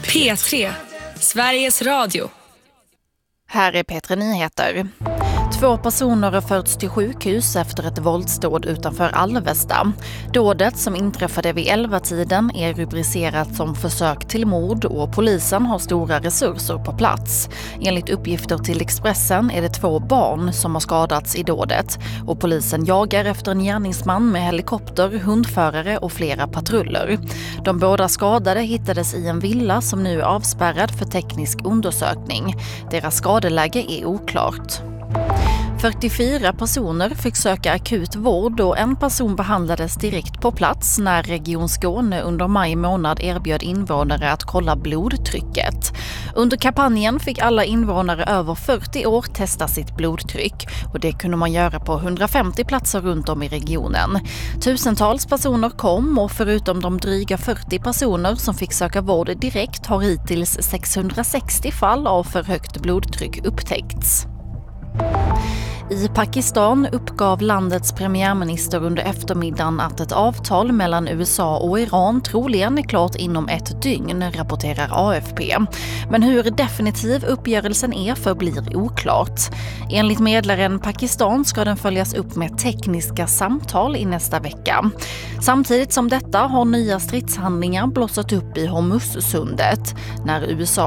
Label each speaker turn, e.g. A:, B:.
A: P3, Sveriges Radio.
B: Här är P3 Nyheter. 2 personer har förts till sjukhus efter ett våldsdåd utanför Alvesta. Dådet som inträffade vid 11-tiden är rubricerat som försök till mord och polisen har stora resurser på plats. Enligt uppgifter till Expressen är det 2 barn som har skadats i dådet och polisen jagar efter en gärningsman med helikopter, hundförare och flera patruller. De båda skadade hittades i en villa som nu är avspärrad för teknisk undersökning. Deras skadeläge är oklart. 44 personer fick söka akut vård och en person behandlades direkt på plats när Region Skåne under maj månad erbjöd invånare att kolla blodtrycket. Under kampanjen fick alla invånare över 40 år testa sitt blodtryck och det kunde man göra på 150 platser runt om i regionen. Tusentals personer kom och förutom de dryga 40 personer som fick söka vård direkt har hittills 660 fall av för högt blodtryck upptäckts. I Pakistan uppgav landets premiärminister under eftermiddagen att ett avtal mellan USA och Iran troligen är klart inom ett dygn, rapporterar AFP. Men hur definitiv uppgörelsen är förblir oklart. Enligt medlaren Pakistan ska den följas upp med tekniska samtal i nästa vecka. Samtidigt som detta har nya stridshandlingar blossat upp i Hormuzsundet. När USA